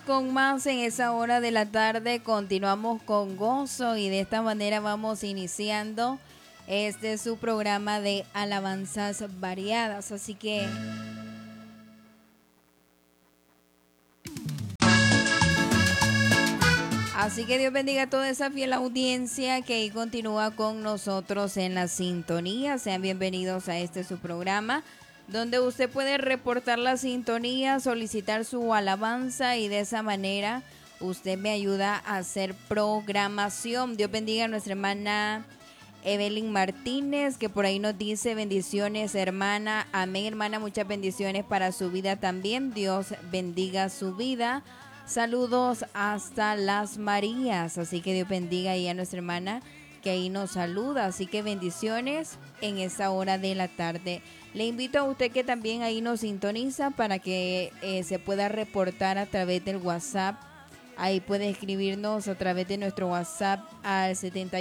Con más en esa hora de la tarde, continuamos con gozo y de esta manera vamos iniciando este su programa de alabanzas variadas. Así que Dios bendiga a toda esa fiel audiencia que ahí continúa con nosotros en la sintonía. Sean bienvenidos a este su programa, donde usted puede reportar la sintonía, solicitar su alabanza y de esa manera usted me ayuda a hacer programación. Dios bendiga a nuestra hermana Evelyn Martínez, que por ahí nos dice bendiciones, hermana. Amén, hermana, muchas bendiciones para su vida también. Dios bendiga su vida. Saludos hasta Las Marías. Así que Dios bendiga ahí a nuestra hermana que ahí nos saluda. Así que bendiciones en esa hora de la tarde. Le invito a usted que también ahí nos sintoniza para que se pueda reportar a través del WhatsApp. Ahí puede escribirnos a través de nuestro WhatsApp al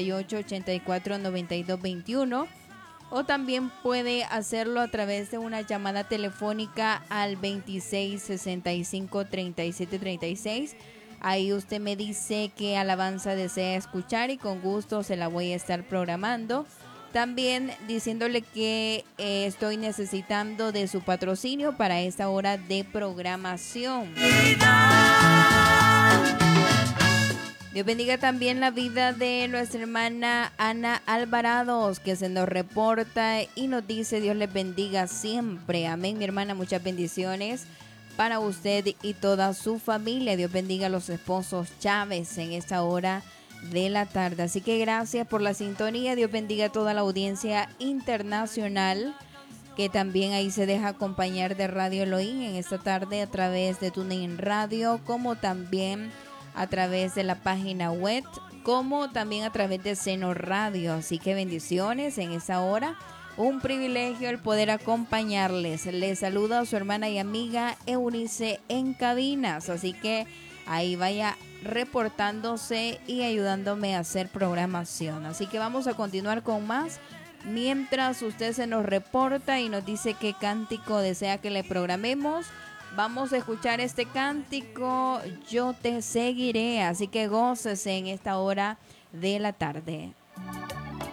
78849221 o también puede hacerlo a través de una llamada telefónica al 2665-3736. Ahí usted me dice qué alabanza desea escuchar y con gusto se la voy a estar programando. También diciéndole que estoy necesitando de su patrocinio para esta hora de programación. Dios bendiga también la vida de nuestra hermana Ana Alvarados, que se nos reporta y nos dice Dios les bendiga siempre. Amén, mi hermana, muchas bendiciones para usted y toda su familia. Dios bendiga a los esposos Chávez en esta hora de la tarde. Así que gracias por la sintonía. Dios bendiga a toda la audiencia internacional que también ahí se deja acompañar de Radio Elohim en esta tarde a través de TuneIn Radio, como también a través de la página web, como también a través de Seno Radio. Así que bendiciones en esa hora. Un privilegio el poder acompañarles. Les saluda a su hermana y amiga Eunice en cabinas. Así que ahí vaya reportándose y ayudándome a hacer programación. Así que vamos a continuar con más. Mientras usted se nos reporta y nos dice qué cántico desea que le programemos, vamos a escuchar este cántico, Yo te seguiré. Así que gócese en esta hora de la tarde.